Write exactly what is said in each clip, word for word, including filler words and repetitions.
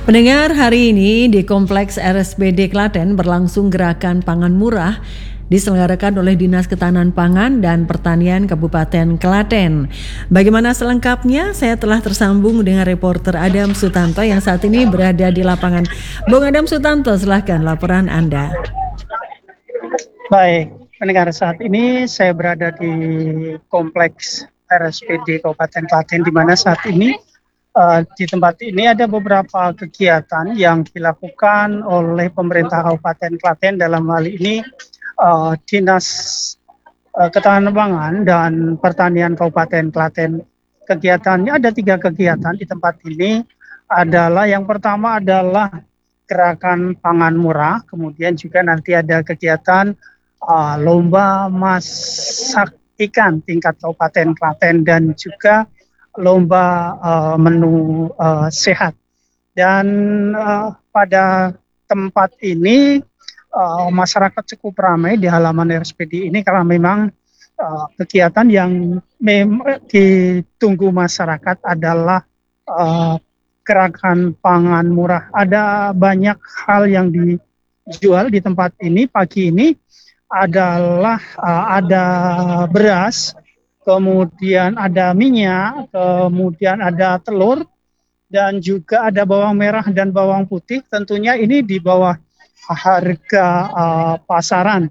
Pendengar, hari ini di Kompleks R S P D Klaten berlangsung gerakan pangan murah diselenggarakan oleh Dinas Ketahanan Pangan dan Pertanian Kabupaten Klaten. Bagaimana selengkapnya? Saya telah tersambung dengan reporter Adam Sutanto yang saat ini berada di lapangan. Bung Adam Sutanto, silahkan laporan Anda. Baik, pendengar, saat ini saya berada di Kompleks R S P D Kabupaten Klaten, di mana saat ini Uh, di tempat ini ada beberapa kegiatan yang dilakukan oleh pemerintah Kabupaten Klaten, dalam hal ini uh, Dinas uh, Ketahanan Pangan dan Pertanian Kabupaten Klaten. Kegiatannya ada tiga kegiatan di tempat ini. Adalah yang pertama adalah gerakan pangan murah, kemudian juga nanti ada kegiatan uh, lomba masak ikan tingkat Kabupaten Klaten dan juga lomba uh, menu uh, sehat. Dan uh, pada tempat ini uh, masyarakat cukup ramai di halaman R S P D ini, karena memang uh, kegiatan yang memang ditunggu masyarakat adalah uh, gerakan pangan murah. Ada banyak hal yang dijual di tempat ini. Pagi ini adalah uh, ada beras, kemudian ada minyak, kemudian ada telur, dan juga ada bawang merah dan bawang putih. Tentunya ini di bawah harga uh, pasaran.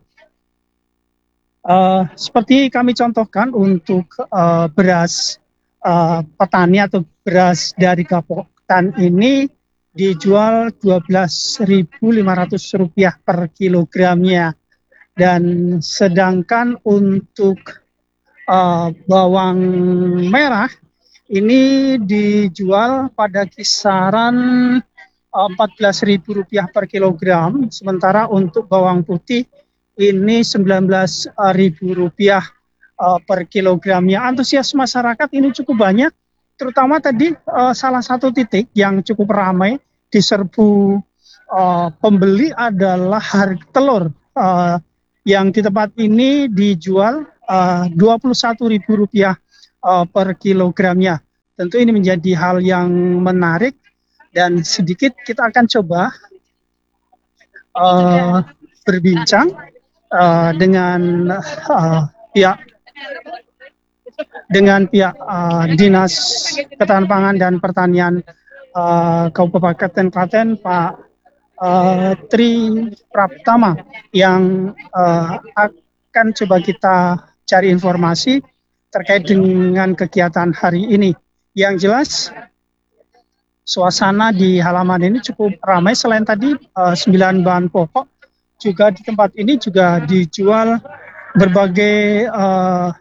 Uh, seperti kami contohkan untuk uh, beras uh, petani atau beras dari Kapotan ini dijual dua belas ribu lima ratus rupiah per kilogramnya. Dan sedangkan untuk Uh, bawang merah ini dijual pada kisaran uh, empat belas ribu rupiah per kilogram, sementara untuk bawang putih ini sembilan belas ribu rupiah uh, per kilogramnya. Antusias masyarakat ini cukup banyak, terutama tadi uh, salah satu titik yang cukup ramai diserbu uh, pembeli adalah harga telur uh, yang di tempat ini dijual Uh, dua puluh satu ribu rupiah uh, per kilogramnya. Tentu ini menjadi hal yang menarik, dan sedikit kita akan coba uh, berbincang uh, dengan uh, pihak dengan pihak uh, Dinas Ketahanan Pangan dan Pertanian uh, Kabupaten Klaten, Pak uh, Tri Praptama, yang uh, akan coba kita cari informasi terkait dengan kegiatan hari ini. Yang jelas suasana di halaman ini cukup ramai. Selain tadi uh, sembilan bahan pokok, juga di tempat ini juga dijual berbagai uh,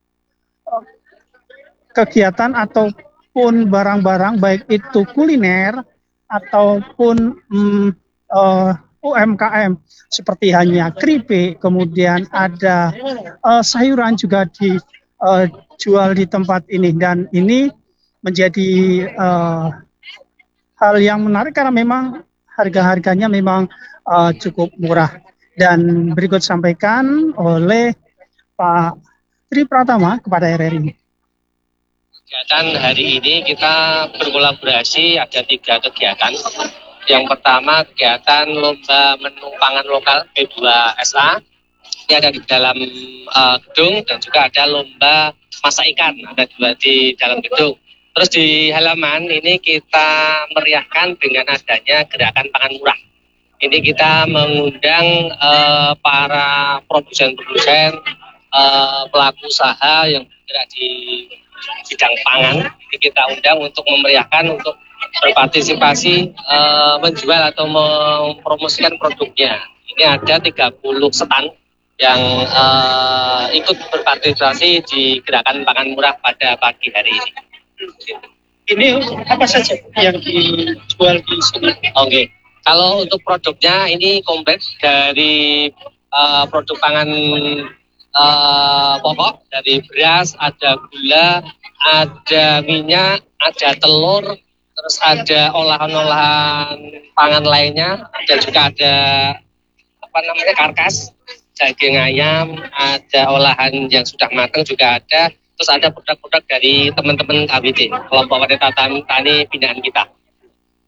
kegiatan ataupun barang-barang, baik itu kuliner ataupun um, uh, U M K M seperti hanya keripik, kemudian ada uh, sayuran juga dijual uh, di tempat ini. Dan ini menjadi uh, hal yang menarik karena memang harga-harganya memang uh, cukup murah. Dan berikut sampaikan oleh Pak Tri Pratama kepada R R I. Kegiatan hari ini kita berkolaborasi, ada tiga kegiatan. Yang pertama kegiatan lomba menu pangan lokal B dua S A, ini ada di dalam uh, gedung, dan juga ada lomba masak ikan, ada dua di dalam gedung. Terus di halaman ini kita meriahkan dengan adanya gerakan pangan murah. Ini kita mengundang uh, para produsen-produsen, uh, pelaku usaha yang bergerak di bidang pangan. Ini kita undang untuk memeriahkan, untuk berpartisipasi uh, menjual atau mempromosikan produknya. Ini ada tiga puluh stand yang uh, ikut berpartisipasi di gerakan pangan murah pada pagi hari ini. Ini apa saja yang dijual di sini? Oke, okay. Kalau untuk produknya ini komplit dari uh, produk pangan uh, pokok, dari beras, ada gula, ada minyak, ada telur, terus ada olahan-olahan pangan lainnya, dan juga ada apa namanya karkas, daging ayam, ada olahan yang sudah matang juga ada, terus ada produk-produk dari teman-teman K W T, kelompok wanita tani binaan kita.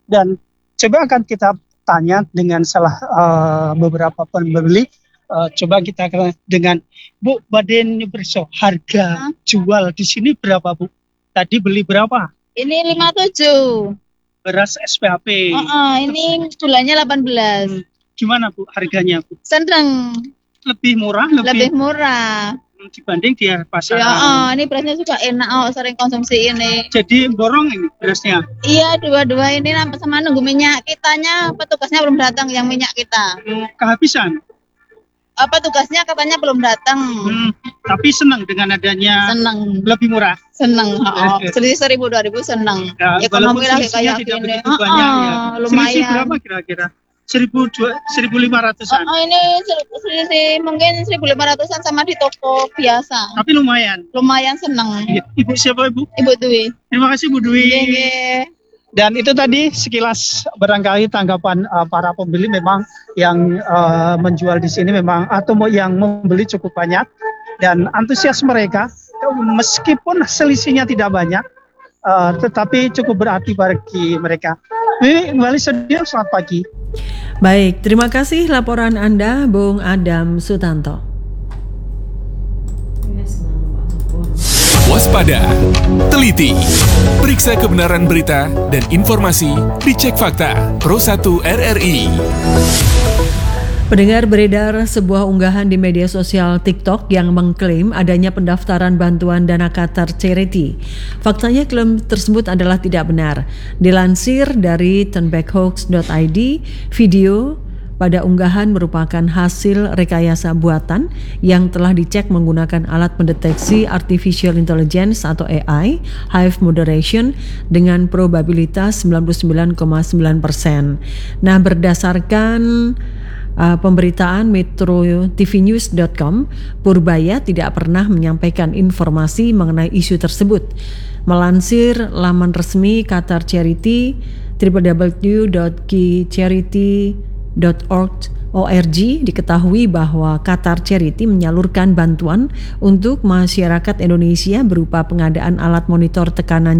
Dan coba akan kita tanya dengan salah uh, beberapa pembeli. Uh, coba kita kenal dengan Bu Baden Berso. Harga jual di sini berapa, Bu? Tadi beli berapa? Ini lima puluh tujuh. Beras S P H P. Oh, oh, ini bulannya delapan belas. Hmm, Gimana, Bu, harganya, Bu? Seneng, Lebih murah, lebih lebih, murah. dibanding di pasaran. Ya, oh, ini berasnya juga enak, oh, sering konsumsi ini. Jadi borong ini berasnya. Iya, dua-dua ini nampak sama nunggu minyak kitanya, petugasnya belum datang yang minyak kita. Hmm, Kehabisan. Apa tugasnya katanya belum datang. Hmm, Tapi senang dengan adanya Seneng, lebih murah. seneng. Oh, selisih seribu dua ribu seneng. Ya, Ekonomi walaupun lagi selisihnya kayak tidak gini. begitu Oh, banyak ya. oh, Selisih lumayan. berapa kira-kira? Seribu dua, seribu lima ratusan. Oh, ini sel- selisih mungkin seribu lima ratusan sama di toko biasa. Tapi lumayan. Lumayan seneng. Ibu siapa, Ibu? Ibu Dwi. Terima kasih, Bu Dwi. Iya, iya. Dan itu tadi sekilas barangkali tanggapan uh, para pembeli memang yang uh, menjual di sini memang atau mau yang membeli cukup banyak dan antusias mereka meskipun selisihnya tidak banyak uh, tetapi cukup berarti bagi mereka. Ini kembali studio, selamat pagi. Baik, terima kasih laporan Anda, Bung Adam Sutanto. Waspada, teliti, periksa kebenaran berita dan informasi, dicek fakta. Pro satu R R I. Pendengar, beredar sebuah unggahan di media sosial TikTok yang mengklaim adanya pendaftaran bantuan dana Qatar Charity. Faktanya klaim tersebut adalah tidak benar. Dilansir dari turnbackhoax dot I D, video pada unggahan merupakan hasil rekayasa buatan yang telah dicek menggunakan alat pendeteksi Artificial Intelligence atau A I, Hive Moderation, dengan probabilitas sembilan puluh sembilan koma sembilan persen. Nah, berdasarkan Uh, pemberitaan Metro T V News dot com, Purbaya tidak pernah menyampaikan informasi mengenai isu tersebut. Melansir laman resmi Qatar Charity w w w dot q charity dot org diketahui bahwa Qatar Charity menyalurkan bantuan untuk masyarakat Indonesia berupa pengadaan alat monitor tekanan